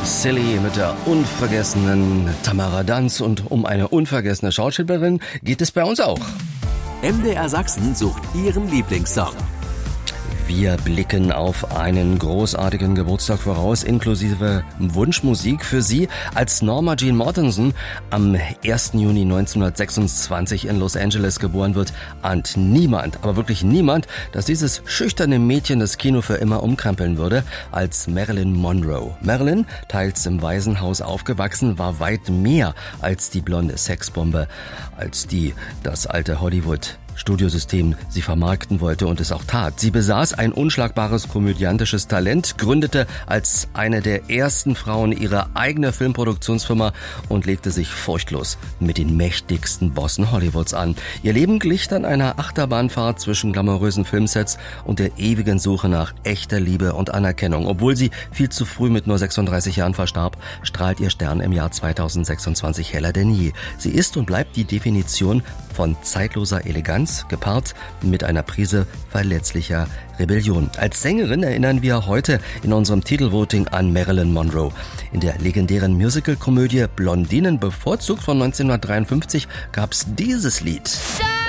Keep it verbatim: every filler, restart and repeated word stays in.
Silly mit der unvergessenen Tamara Danz, und um eine unvergessene Schauspielerin geht es bei uns auch. M D R Sachsen sucht Ihren Lieblingssong. Wir blicken auf einen großartigen Geburtstag voraus, inklusive Wunschmusik für Sie, als Norma Jean Mortensen am ersten Juni neunzehnhundertsechsundzwanzig in Los Angeles geboren wird, ahnt niemand, aber wirklich niemand, dass dieses schüchterne Mädchen das Kino für immer umkrempeln würde, als Marilyn Monroe. Marilyn, teils im Waisenhaus aufgewachsen, war weit mehr als die blonde Sexbombe, als die das alte Hollywood Studiosystem sie vermarkten wollte und es auch tat. Sie besaß ein unschlagbares komödiantisches Talent, gründete als eine der ersten Frauen ihre eigene Filmproduktionsfirma und legte sich furchtlos mit den mächtigsten Bossen Hollywoods an. Ihr Leben glich dann einer Achterbahnfahrt zwischen glamourösen Filmsets und der ewigen Suche nach echter Liebe und Anerkennung. Obwohl sie viel zu früh mit nur sechsunddreißig Jahren verstarb, strahlt ihr Stern im Jahr zweitausendsechsundzwanzig heller denn je. Sie ist und bleibt die Definition von zeitloser Eleganz, gepaart mit einer Prise verletzlicher Rebellion. Als Sängerin erinnern wir heute in unserem Titelvoting an Marilyn Monroe. In der legendären Musical-Komödie Blondinen bevorzugt von neunzehnhundertdreiundfünfzig gab's dieses Lied.